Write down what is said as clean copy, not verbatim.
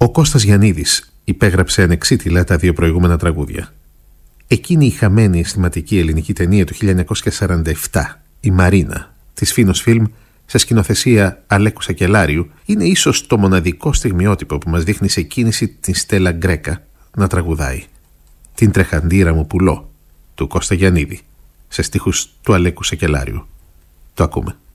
Ο Κώστας Γιαννίδης υπέγραψε ανεξίτηλα τα δύο προηγούμενα τραγούδια. Εκείνη η χαμένη αισθηματική ελληνική ταινία του 1947, η Μαρίνα, της Φίνος Φιλμ, σε σκηνοθεσία Αλέκου Σακελάριου, είναι ίσως το μοναδικό στιγμιότυπο που μας δείχνει σε κίνηση την Στέλλα Γκρέκα να τραγουδάει «Την τρεχαντήρα μου πουλώ» του Κώστα Γιαννίδη, σε στίχους του Αλέκου Σακελάριου. Το ακούμε.